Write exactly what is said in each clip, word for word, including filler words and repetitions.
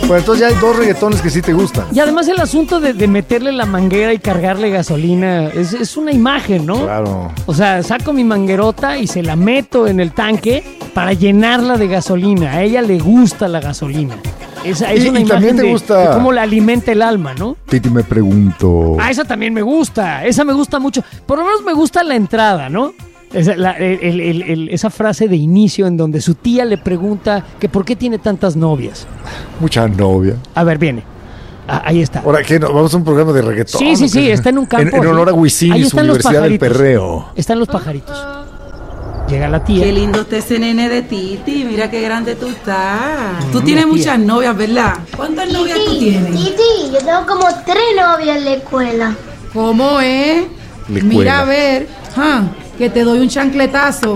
Bueno, entonces ya hay dos reggaetones que sí te gustan. Y además el asunto de, de meterle la manguera y cargarle gasolina es, es una imagen, ¿no? Claro. O sea, saco mi manguerota y se la meto en el tanque para llenarla de gasolina. A ella le gusta la gasolina. Esa es y, una y imagen también te de, gusta... de cómo la alimenta el alma, ¿no? Titi, me pregunto... Ah, esa también me gusta. Esa me gusta mucho. Por lo menos me gusta la entrada, ¿no? Esa, la, el, el, el, esa frase de inicio en donde su tía le pregunta que por qué tiene tantas novias. Muchas novias. A ver, viene. Ah, ahí está. Ahora, ¿qué? ¿Vamos a un programa de reggaetón? Sí, sí, sí, está en un campo. En, en honor a Wisin y su Universidad del Perreo. Están los pajaritos. Llega la tía. Qué lindo está ese nene de Titi. Mira qué grande tú estás. Mm, tú tienes tía. muchas novias, ¿verdad? ¿Cuántas novias tú tienes? Titi, yo tengo como tres novias en la escuela. ¿Cómo es? Le Mira cuela. a ver. Ah, que te doy un chancletazo.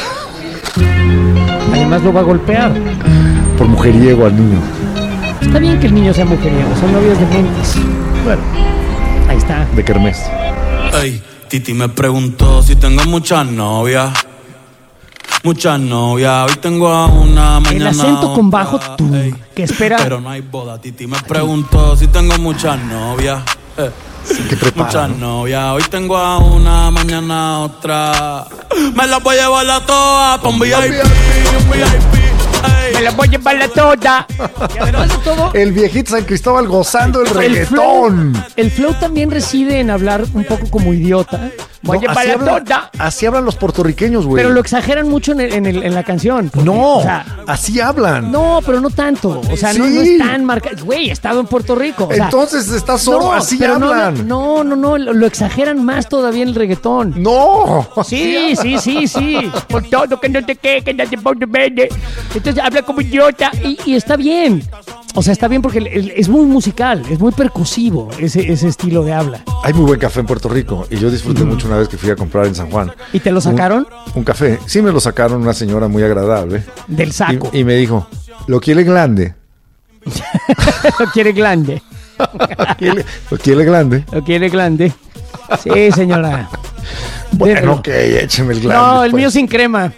Además lo va a golpear. Por mujeriego al niño. Está bien que el niño sea mujeriego, son novias de mentes. Bueno, ahí está. De kermés. Ey, Titi me preguntó si tengo muchas novias. Muchas novias, hoy tengo a una, mañana El acento con otra, bajo tú, ey. que espera. Pero no hay boda, Titi me preguntó si tengo muchas novias. Eh. Que prepara, Muchas ¿no? novias, hoy tengo a una, mañana a otra. Me las voy a llevar a todas pa' un V I P, un V I P. Ey. Me la voy a llevar la toda. Y además de todo, El viejito San Cristóbal gozando el el flow, reggaetón. el flow también reside en hablar un poco como idiota. Voy a No, llevar así, la hablan, toda. así hablan los puertorriqueños, güey. Pero lo exageran mucho en, el- en, el- en la canción. porque, No, o sea, así hablan. no, pero no tanto. O sea, no, Sí. no es tan marcado. Güey, he estado en Puerto Rico. O sea, Entonces estás solo, no, así pero no, hablan. No, no, no, lo, lo exageran más todavía en el reggaetón. No. Sí, sí, sí, sí. Por todo que no te quede, que no te ponga verde. Entonces habla como idiota y, y está bien. O sea, está bien porque el- el- es muy musical, es muy percusivo ese, ese estilo de habla. Hay muy buen café en Puerto Rico y yo disfruté mucho una vez que fui a comprar en San Juan. ¿Y te lo sacaron? Un, un café. Sí me lo sacaron una señora muy agradable. Del saco. Y, y me dijo, ¿lo quiere grande? Lo quiere grande. ¿Quiere- ¿Lo quiere grande? Lo quiere grande. Sí, señora. Bueno, Déjalo. ok, écheme el grande. No, el pues. mío sin crema.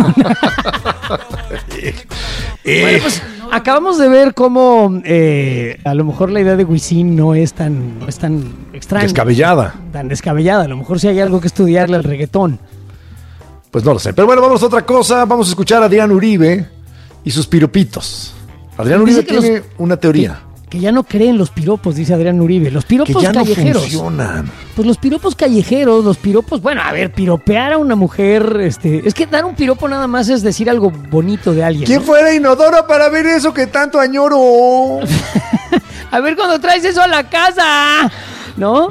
Eh, Bueno, pues acabamos de ver cómo eh, a lo mejor la idea de Wisin no es tan, no es tan extraña. Descabellada. Tan descabellada. A lo mejor sí hay algo que estudiarle al reggaetón. Pues no lo sé. Pero bueno, vamos a otra cosa. Vamos a escuchar a Adrián Uribe y sus piropitos. Adrián Dice Uribe que tiene los- una teoría. Que ya no creen los piropos, dice Adrián Uribe. Los Que piropos ya no callejeros. funcionan. Pues los piropos callejeros, los piropos, bueno, a ver, piropear a una mujer, este, es que dar un piropo nada más es decir algo bonito de alguien. ¿Quién ¿no? fuera Inodoro para ver eso que tanto añoro? A ver cuando traes eso a la casa, ¿no?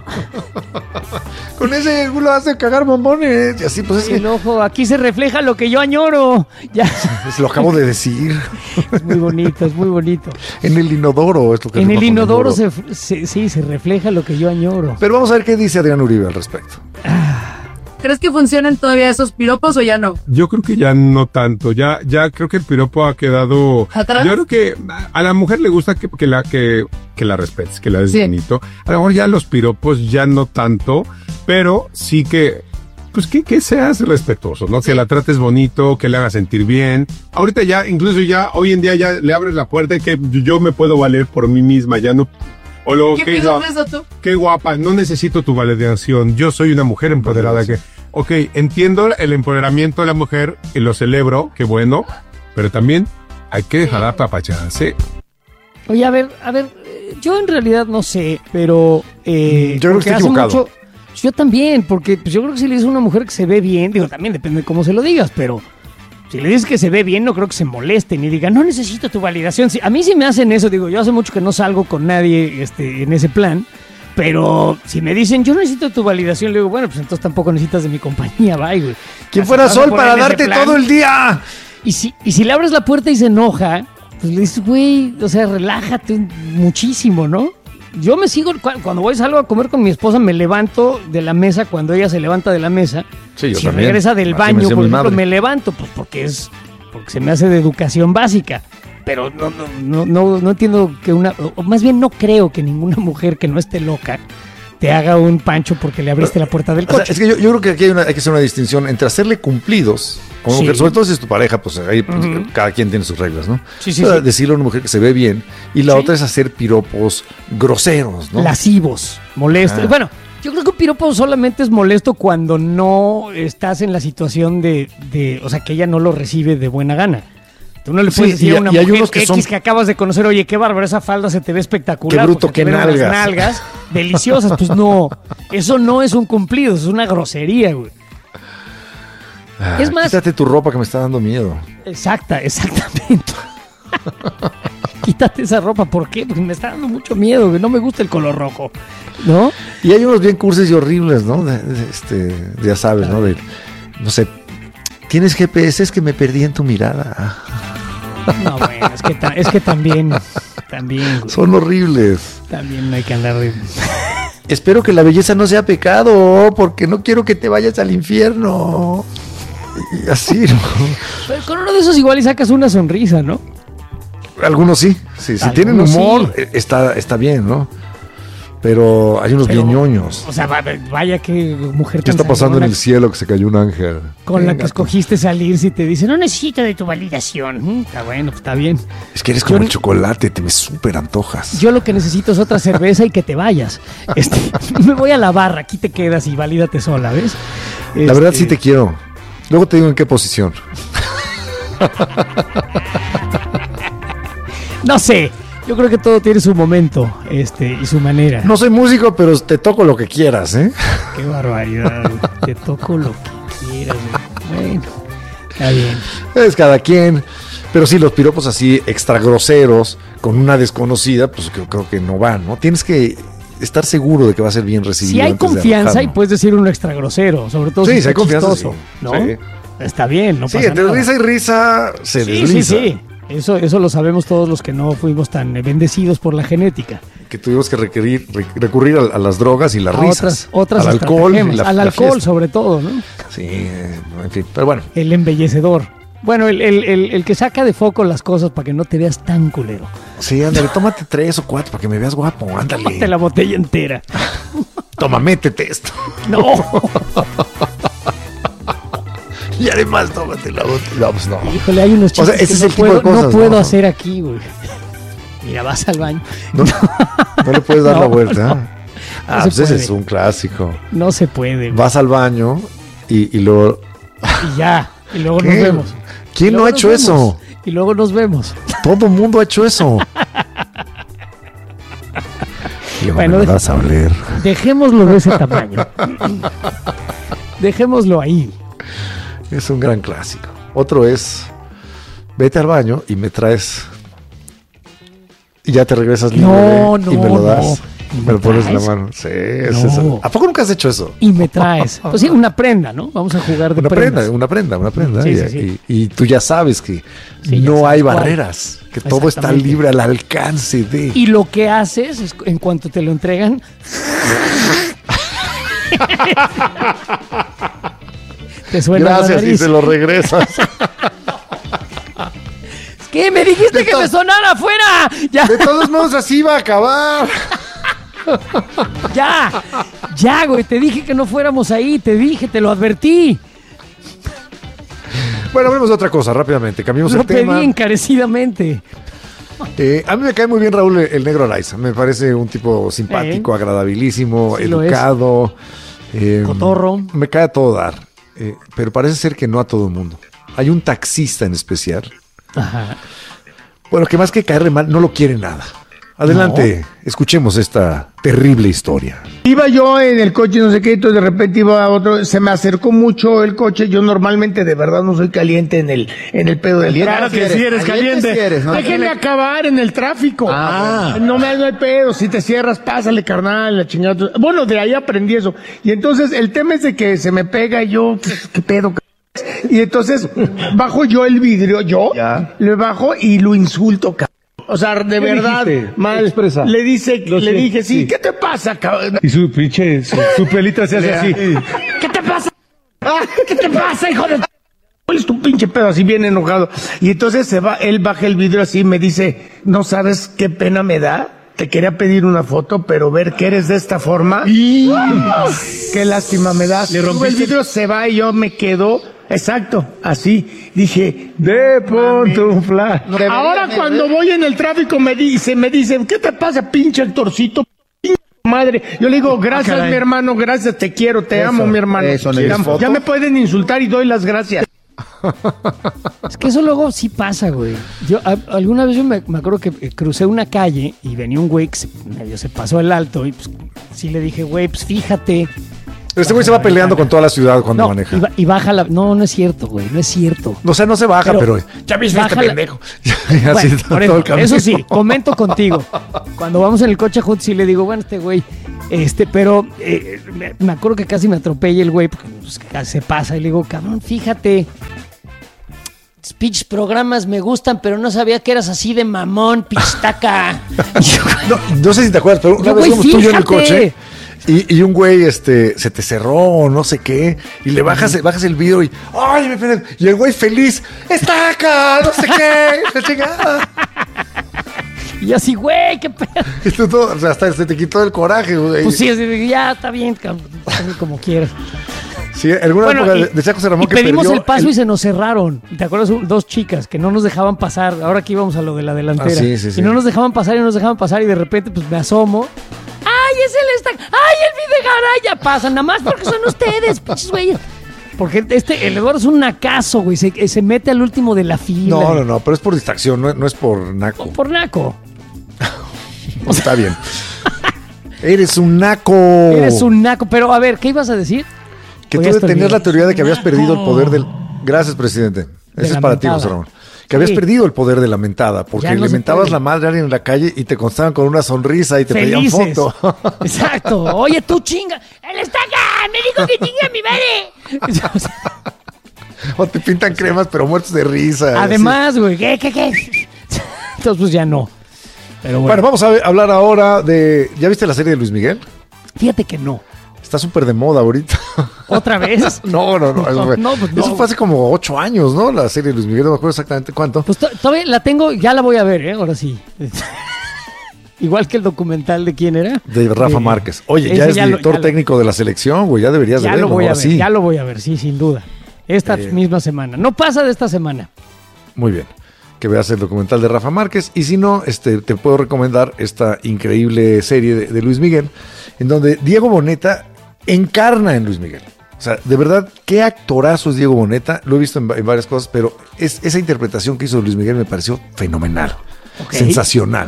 Con ese culo hace cagar bombones. Y así, pues es que El ojo, aquí se refleja lo que yo añoro. Ya, pues, lo acabo de decir. es muy bonito, es muy bonito. En el inodoro es lo que En se el llama con inodoro oro. se, se- sí, se refleja lo que yo añoro. Pero vamos a ver qué dice Adrián Uribe al respecto. ¿Crees que funcionan todavía esos piropos o ya no? Yo creo que ya no tanto, ya, ya creo que el piropo ha quedado. ¿Atrás? Yo creo que a la mujer le gusta que, que la que, que la respetes, que la des Sí. bonito. A lo mejor ya los piropos ya no tanto, pero sí que, pues que, que seas respetuoso, ¿no? Que la trates bonito, que le hagas sentir bien. Ahorita ya, incluso ya, hoy en día ya le abres la puerta y que yo me puedo valer por mí misma, ya no. O lo ¿Qué que piensas no, de eso tú? qué guapa, no necesito tu validación, yo soy una mujer empoderada que, ok, entiendo el empoderamiento de la mujer y lo celebro, qué bueno, pero también hay que dejar apapacharse. Oye, a ver, a ver, eh, yo en realidad no sé, pero... eh, Yo creo que porque está hace equivocado. yo también, porque pues, yo creo que si le dices a una mujer que se ve bien, digo, también depende de cómo se lo digas, pero si le dices que se ve bien, no creo que se moleste ni diga, no necesito tu validación. Sí, a mí sí me hacen eso, digo, yo hace mucho que no salgo con nadie este, en ese plan, pero si me dicen, yo necesito tu validación, le digo, bueno, pues entonces tampoco necesitas de mi compañía, bye, güey. ¿Quién Vas- fuera vas a Sol poner para en ese darte plan. todo el día? Y si, y si le abres la puerta y se enoja, pues le dices, güey, o sea, relájate un- muchísimo, ¿no? Yo me sigo, cu- cuando voy salgo a comer con mi esposa, me levanto de la mesa cuando ella se levanta de la mesa. Sí, yo si también. regresa del Así me baño, hacía por mi ejemplo, madre. me levanto, pues porque es, porque se me hace de educación básica. Pero no, no, no, no, no entiendo que una, o más bien no creo que ninguna mujer que no esté loca te haga un pancho porque le abriste la puerta del O sea, coche. es que yo, yo creo que aquí hay, una, hay que hacer una distinción entre hacerle cumplidos a una Sí. mujer, sobre todo si es tu pareja, pues ahí pues, Ujú. cada quien tiene sus reglas, ¿no? Sí, sí, O sea, sí. decirle a una mujer que se ve bien y la Sí. otra es hacer piropos groseros, ¿no? Lascivos, molestos. Ah. Bueno, yo creo que un piropo solamente es molesto cuando no estás en la situación de, de, o sea, que ella no lo recibe de buena gana. Tú no le Sí, puedes decir y- a una y hay mujer unos que X son- que acabas de conocer, oye, qué bárbaro, esa falda se te ve espectacular. Qué bruto, porque qué te ven unas nalgas. nalgas deliciosas. Pues no, eso no es un cumplido, eso es una grosería, güey. Ah, es más- Quítate tu ropa que me está dando miedo. Exacta, exactamente. Quítate esa ropa, ¿por qué? Porque me está dando mucho miedo, güey, no me gusta el color rojo, ¿no? Y hay unos bien cursis y horribles, ¿no? De, de- este, ya sabes, ¿no? De, no sé, tienes G P S, es que me perdí en tu mirada. No, bueno, es que, ta- es que también, también, güey, Son horribles. también no hay que andar de... Espero que la belleza no sea pecado, porque no quiero que te vayas al infierno. Y así, ¿no? Pero con uno de esos igual y sacas una sonrisa, ¿no? Algunos sí, sí, si Algunos tienen humor, sí. eh, está, está bien, ¿no? Pero hay unos Pero- bien ñoños. O sea, va- vaya que mujer ¿Qué tan está pasando en sangrona el cielo que se cayó un ángel? con la Venga, que escogiste salir si te dice, no necesito de tu validación. Mm, está bueno, pues está bien. Es que eres como Yo- el chocolate, te me súper antojas. Yo lo que necesito es otra cerveza y que te vayas. Este, me voy a la barra, aquí te quedas y valídate sola, ¿ves? La verdad Este, sí te quiero. Luego te digo en qué posición. No sé, yo creo que todo tiene su momento este, y su manera. No soy músico, pero te toco lo que quieras, ¿eh? Qué barbaridad. Te toco lo que quieras. güey. Bueno, está bien. Es cada quien. Pero sí, los piropos así extra groseros con una desconocida, pues creo, creo que no van, ¿no? Tienes que estar seguro de que va a ser bien recibido. Si hay antes de confianza y arrojarlo. puedes decir un extra grosero, sobre todo Sí, si si hay está confianza, chistoso, sí. ¿no? Sí. Está bien, no Sí, pasa entre nada. risa y risa se Sí, desliza. sí, sí. Eso, eso lo sabemos todos los que no fuimos tan eh, bendecidos por la genética. Que tuvimos que requerir, re- recurrir a, a las drogas y las A risas. otras, otras al alcohol. y estratagemas, la- al la alcohol fiesta. sobre todo, ¿no? Sí, eh, en fin. Pero bueno, El embellecedor. Bueno, el, el, el, el que saca de foco las cosas para que no te veas tan culero. sí, ándale, tómate tres o cuatro para que me veas guapo, ándale. Tómate la botella entera. Toma, métete esto. No. Y además, tómate la botella. No, pues no. Híjole, hay unos O sea, chistes ese que es no el tipo de puedo, cosas, no puedo ¿no? hacer aquí, güey. Mira, vas al baño. No, no le puedes dar No, la vuelta. no. Ah, No pues se ese puede. es un clásico. No se puede. güey. Vas al baño y, y luego... Y ya. Y luego ¿Qué? nos vemos. ¿Quién Y no luego ha nos hecho vemos. eso? Y luego nos vemos. Todo el mundo ha hecho eso. Y luego Bueno, me lo deja- vas a oler. Dejémoslo de ese tamaño. Dejémoslo ahí. Es un gran clásico. Otro es, vete al baño y me traes... Y ya te regresas libre No, no, y me lo no. das. ¿Y Me me lo pones en la traes? mano. Sí, es No. eso. ¿A poco nunca has hecho eso? Y me traes. Pues sí, una prenda, ¿no? Vamos a jugar de Una prendas. prenda, una prenda, una prenda. Sí, y, sí, sí. y- y tú ya sabes que Sí, ya no sabes hay cuál. barreras, que todo está Exactamente. libre al alcance de... Y lo que haces es, en cuanto te lo entregan, te suena la Gracias y nariz. se lo regresas. ¿Qué? ¿Me dijiste De que to- me sonara afuera? Ya, De todos modos así va a acabar. ya, ya, güey. Te dije que no fuéramos ahí. Te dije, te lo advertí. Bueno, hablemos de otra cosa rápidamente. Cambiamos Lo el tema. pedí encarecidamente. Eh, a mí me cae muy bien Raúl el Negro Araiza. Me parece un tipo simpático, Eh. agradabilísimo, Sí lo es. educado. eh, Cotorro. Me cae a todo dar. Eh, pero parece ser que no a todo el mundo. Hay un taxista en especial. Ajá. Bueno, que más que caerle mal, no lo quiere nada. Adelante, escuchemos esta terrible historia. Iba yo en el coche, no sé qué, entonces de repente iba otro, se me acercó mucho el coche. Yo normalmente de verdad no soy caliente en el en el pedo del Claro que sí eres caliente. Déjenme acabar en el tráfico. Ah. No me no hay pedo, si te cierras, pásale, carnal, la chingada. Bueno, de ahí aprendí eso. Y entonces el tema es de que se me pega y yo, ¿qué, qué pedo? c-? Y entonces bajo yo el vidrio, yo Ya. le bajo y lo insulto, cabrón. O sea, de verdad, dijiste? mal. Expresa. Le dice, Lo le sé, dije, sí, sí. ¿qué te pasa, cabrón? Y su pinche, su, su pelita se hace así. ¿Qué te pasa? Ah, ¿Qué te pasa, hijo de... ¿Cuál es tu pinche pedo? Así bien enojado. Y entonces se va, él baja el vidrio así y me dice, ¿no sabes qué pena me da? te quería pedir una foto, pero ver que eres de esta forma, qué lástima me das. Le rompí el vidrio, se va y yo me quedo, exacto, así. Dije, de punto un flash. Ahora cuando voy en el tráfico me dice, me dicen, ¿qué te pasa, pinche Héctorcito? Madre, yo le digo, gracias, ah, mi hermano, gracias, te quiero, te eso, amo, mi hermano. Eso, te amo. Ya me pueden insultar y doy las gracias. Es que eso luego sí pasa, güey. Yo a, alguna vez yo me, me acuerdo que crucé una calle y venía un güey que se, medio se pasó el alto y pues sí le dije, güey, pues fíjate. Pero este güey se va peleando con toda la ciudad cuando no, maneja. Y, y baja la... No, no es cierto, güey, no es cierto. O sea, no se baja, pero... pero ya viste este pendejo. La... Bueno, todo, todo el camino. Eso sí, comento contigo. Cuando vamos en el coche juntos sí le digo, bueno, este güey... Este, pero eh, me, me acuerdo que casi me atropella el güey porque pues, casi se pasa y le digo, cabrón, fíjate... Speech programas me gustan, pero no sabía que eras así de mamón, pistaca. no, no sé si te acuerdas, pero una yo, vez fuimos tú y yo en el coche y, y un güey este, se te cerró o no sé qué, y le bajas, uh-huh. bajas el vidrio y ¡ay, me pendejo! Y el güey feliz, ¡estaca! No sé qué, la chingada. Y así, güey, qué pedo. Y tú todo, o sea, hasta se te quitó el coraje, güey. Pues sí, así, ya está bien, como quieras. Sí, alguna bueno, época y, decía José Ramón y que pedimos perdió el paso el... y se nos cerraron. ¿Te acuerdas? Dos chicas que no nos dejaban pasar. Ahora que íbamos a lo de la delantera. Ah, sí, sí, sí. Y no nos dejaban pasar y no nos dejaban pasar y de repente pues me asomo. ¡Ay, es el estac! ¡Ay, el Videgaray! Ya pasan, nada más porque son ustedes, pinches güeyes. Porque este, el Eduardo es un nacazo, güey. Se, se mete al último de la fila. No, no, no, pero es por distracción, no, no es por naco. Por naco. O sea, está bien. Eres un naco. Eres un naco. Pero a ver, ¿qué ibas a decir? Que tú tenías la teoría de que habías perdido el poder del... Gracias, presidente. Ese es para ti, José Ramón. Que habías sí. perdido el poder de la mentada, porque no le mentabas la madre a alguien en la calle y te constaban con una sonrisa y te Felices. pedían foto. Exacto. Oye, tú chinga. ¡Él está acá! ¡Me dijo que chinga mi madre! O te pintan cremas, pero muertos de risa. Además, güey, ¿qué, qué, qué? Entonces, pues ya no. Pero bueno. bueno, vamos a hablar ahora de... ¿Ya viste la serie de Luis Miguel? Fíjate que no. Está súper de moda ahorita. ¿Otra vez? no, no, no. no, eso, fue, no, pues no. eso fue hace como ocho años, ¿no? La serie de Luis Miguel, no me acuerdo exactamente cuánto. Pues to- todavía la tengo, ya la voy a ver, ¿eh? Ahora sí. Igual que el documental de quién era. De Rafa de, Márquez. Oye, ya es ya director lo, ya técnico lo, de la selección, güey. Ya deberías ya de verlo. Lo voy a ver, sí. Ya lo voy a ver, sí, sin duda. Esta eh, misma semana. No pasa de esta semana. Muy bien. Que veas el documental de Rafa Márquez. Y si no, este, te puedo recomendar esta increíble serie de, de Luis Miguel, en donde Diego Boneta encarna en Luis Miguel. O sea, de verdad, qué actorazo es Diego Boneta. Lo he visto en, en varias cosas, pero es, esa interpretación que hizo Luis Miguel me pareció fenomenal. Okay. Sensacional.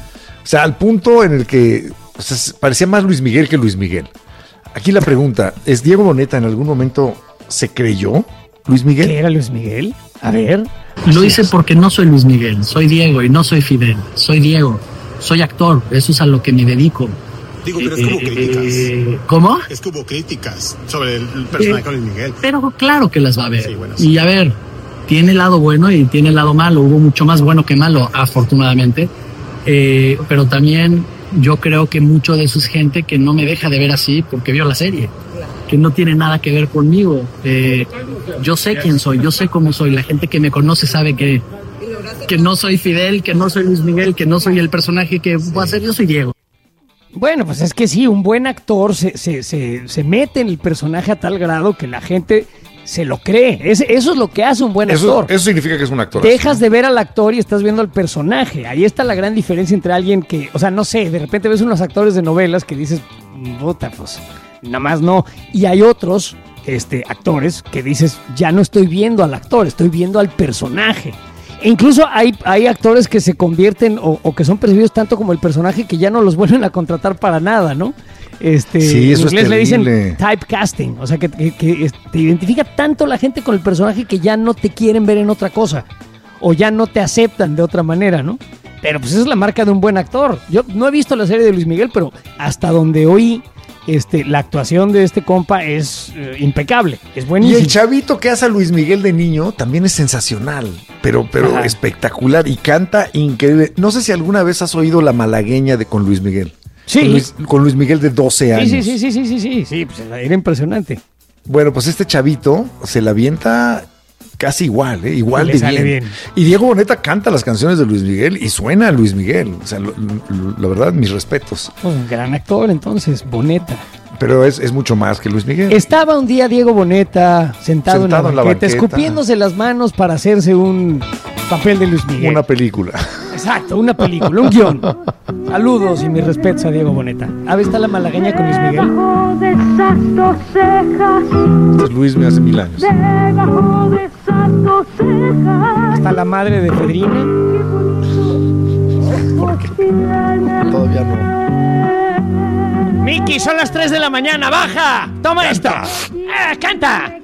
O sea, al punto en el que o sea, parecía más Luis Miguel que Luis Miguel. Aquí la pregunta, ¿es Diego Boneta en algún momento se creyó Luis Miguel? ¿Qué era Luis Miguel? A ver. Lo hice porque no soy Luis Miguel, soy Diego y no soy Fidel. Soy Diego, soy actor, eso es a lo que me dedico. Digo, pero es que hubo críticas. Eh, ¿Cómo? Es que hubo críticas sobre el personaje eh, de Luis Miguel. Pero claro que las va a haber. Sí, bueno, sí. Y a ver, tiene el lado bueno y tiene el lado malo. Hubo mucho más bueno que malo, afortunadamente. Eh, pero también yo creo que mucho de eso es gente que no me deja de ver así porque vio la serie. Que no tiene nada que ver conmigo. Eh, yo sé quién soy, yo sé cómo soy. La gente que me conoce sabe que, que no soy Fidel, que no soy Luis Miguel, que no soy el personaje que voy a ser. Yo soy Diego. Bueno, pues es que sí, un buen actor se, se, se, se mete en el personaje a tal grado que la gente se lo cree. Es, eso es lo que hace un buen eso, actor. Eso significa que es un actor. Dejas así, ¿no? de ver al actor y estás viendo al personaje. Ahí está la gran diferencia entre alguien que, o sea, no sé, de repente ves unos actores de novelas que dices, puta, pues, nada más no. Y hay otros este, actores que dices, ya no estoy viendo al actor, estoy viendo al personaje. E incluso hay, hay actores que se convierten o, o que son percibidos tanto como el personaje que ya no los vuelven a contratar para nada, ¿no? Este, sí, eso en inglés le dicen typecasting, o sea que, que, que te identifica tanto la gente con el personaje que ya no te quieren ver en otra cosa o ya no te aceptan de otra manera, ¿no? Pero pues esa es la marca de un buen actor. Yo no he visto la serie de Luis Miguel, pero hasta donde oí Este, la actuación de este compa es eh, impecable, es buenísimo. Y el chavito que hace a Luis Miguel de niño también es sensacional, pero, pero espectacular y canta increíble. No sé si alguna vez has oído La Malagueña de con Luis Miguel. Sí. Con Luis, con Luis Miguel de doce años. Sí, sí, sí, sí, sí, sí, sí, sí, pues era impresionante. Bueno, pues este chavito se la avienta casi igual, ¿eh? Igual Le de sale bien. bien. Y Diego Boneta canta las canciones de Luis Miguel y suena a Luis Miguel. O sea, lo- lo- la verdad, mis respetos. Pues un gran actor, entonces, Boneta. Pero es, es mucho más que Luis Miguel. Estaba un día Diego Boneta sentado, Sentado en, la en la banqueta, banqueta. escupiéndose las manos para hacerse un papel de Luis Miguel. Una película. Exacto, una película, un guión. Saludos y mis respetos a Diego Boneta. A ver, está la malagueña con Luis Miguel. Este es Luis me hace mil años. Está la madre de Pedrina. Todavía no. Miki, son las tres de la mañana, baja. Toma esto. Ah, canta.